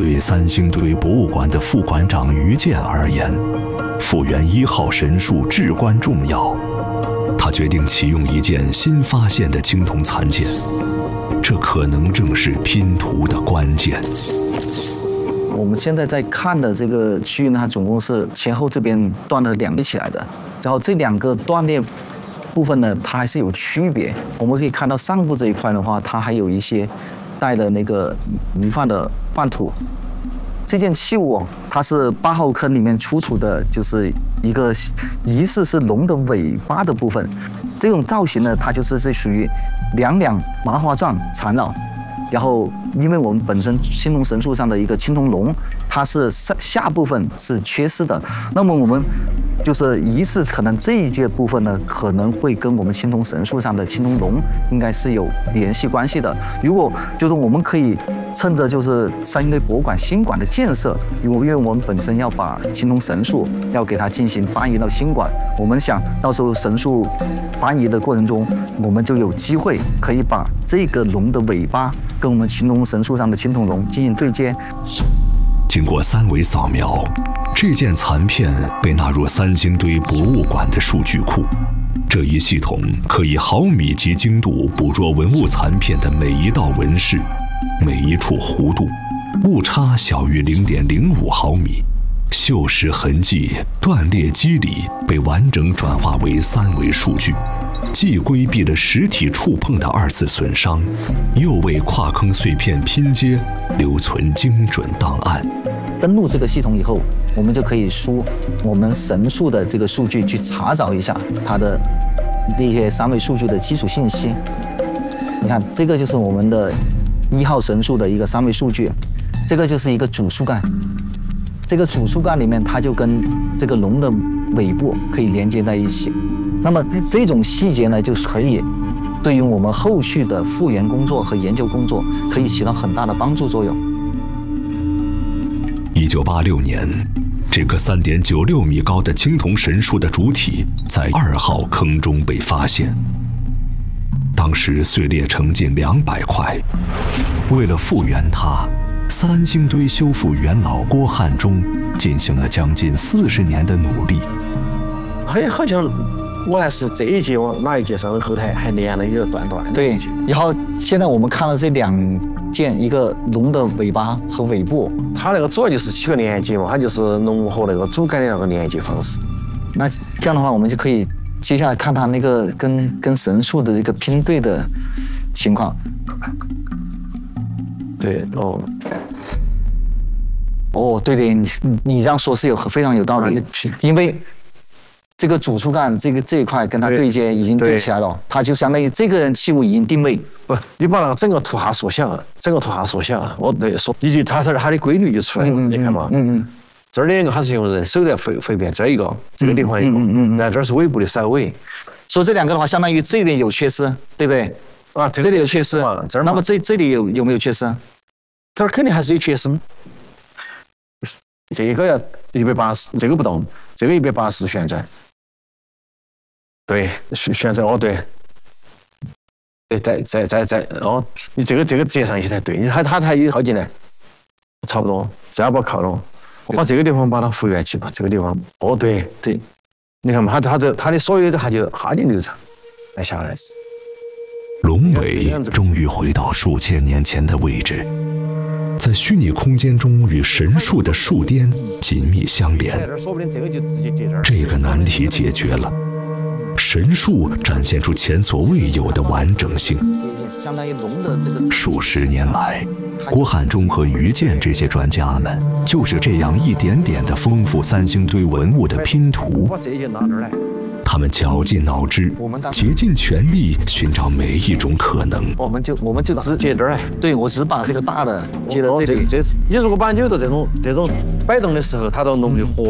对三星堆博物馆的副馆长于健而言，复原1号神树至关重要。他决定启用一件新发现的青铜残件，这可能正是拼图的关键。 我们现在在看的这个区域呢，它总共是前后这边断了2列起来的，然后这2个断裂部分呢，它还是有区别。我们可以看到上部这一块的话，它还有一些带的那个泥块的拌土。这件器物它是8号坑里面出土的，就是一个疑似是龙的尾巴的部分。这种造型呢，它就是属于两麻花状缠绕。然后，因为我们本身青铜神树上的一个青铜龙，它是下部分是缺失的，那么我们就是疑似可能这一节部分呢，可能会跟我们青铜神树上的青铜龙应该是有联系关系的。如果就是我们可以趁着就是三星堆博物馆新馆的建设，因为我们本身要把青铜神树要给它进行搬移到新馆，我们想到时候神树搬移的过程中，我们就有机会可以把这个龙的尾巴跟我们青铜神树上的青铜龙进行对接。 经过3维扫描，这件残片被纳入三星堆博物馆的数据库。这一系统可以毫米级精度捕捉文物残片的每一道纹饰，每一处弧度，误差小于0.05毫米。锈蚀痕迹、断裂肌理被完整转化为3维数据，既规避了实体触碰的2次损伤，又为跨坑碎片拼接留存精准档案。 登录这个系统以后，我们就可以输我们神树的这个数据，去查找一下它的那些3维数据的基础信息。你看，这个就是我们的1号神树的一个3维数据，这个就是一个主树干。这个主树干里面，它就跟这个龙的尾部可以连接在一起。那么这种细节呢，就可以对于我们后续的复原工作和研究工作，可以起到很大的帮助作用。 1986年，这个3.96米高的青铜神树的主体在2号坑中被发现，当时碎裂成近200块。为了复原它，三星堆修复元老郭汉中进行了将近40年的努力。 好像我还是这一节哪一节上的后台还连了一个断的。 对，然后现在我们看到这2件，一个龙的尾巴和尾部， 它那个主要就是起个连接嘛，它就是龙和那个主干的那个连接方式。 那这样的话，我们就可以接下来看它那个跟神树的这个拼对的情况。 对， 对，你这样说是非常有道理，因为这个主树干这一块跟它对接已经对起来了，它就相当于这个器物已经定位。 不，你把那个整个图哈缩小，对，说以及它的规律就出来了，你看嘛，这儿2个它是用人手来回变，这个地方一个，然后这儿是尾部的稍微。 所以这2个的话，相当于这里有缺失，对不对？ 啊， 这里有缺失，那么这里有没有缺失？ 这儿肯定还是有缺失。这个要180，这个不动，这个180度旋转。对，旋转对。对，再你这个接上去才对，它一靠进来，差不多，这样把靠拢，我把这个地方把它复原起吧，这个地方，对，你看嘛，它的所有的它就哈进流畅，来下来。 龙尾终于回到数千年前的位置，在虚拟空间中与神树的树巅紧密相连。这个难题解决了，神树展现出前所未有的完整性。数十年来，郭汉中和于健这些专家们就是这样一点点的丰富三星堆文物的拼图。他们绞尽脑汁，竭尽全力寻找每一种可能。 我们就只接这儿来。 对，我只把这个大的接到这里。 你如果把扭到这种摆动的时候，它的龙就活。